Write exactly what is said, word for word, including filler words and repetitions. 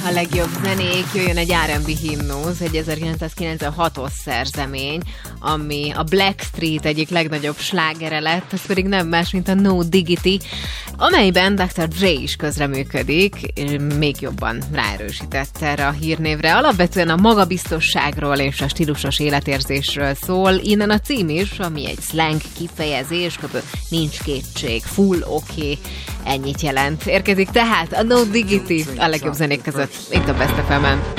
a legjobb zenék, jöjjön egy er and bé himnusz, egy ezerkilencszázkilencvenhatos szerzemény, ami a Blackstreet egyik legnagyobb slágere lett, ez pedig nem más, mint a No Diggity, amelyben doktor Dre is közreműködik, még jobban ráerősített erre a hírnévre. Alapvetően a magabiztosságról és a stílusos életérzésről szól, innen a cím is, ami egy slang kifejezés, kb. Nincs kétség, full oké, okay, ennyit jelent. Érkezik tehát a No Diggity a legjobb zenék között, itt a Best ef emen.